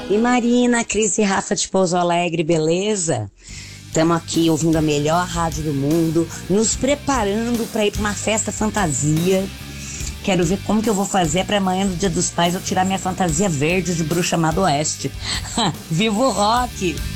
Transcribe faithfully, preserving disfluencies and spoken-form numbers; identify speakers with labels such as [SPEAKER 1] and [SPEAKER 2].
[SPEAKER 1] E Marina, Cris e Rafa de Pouso Alegre, beleza? Estamos aqui ouvindo a melhor rádio do mundo, nos preparando para ir para uma festa fantasia. Quero ver como que eu vou fazer para amanhã, no Dia dos Pais, eu tirar minha fantasia verde de bruxa má do oeste. Viva o rock!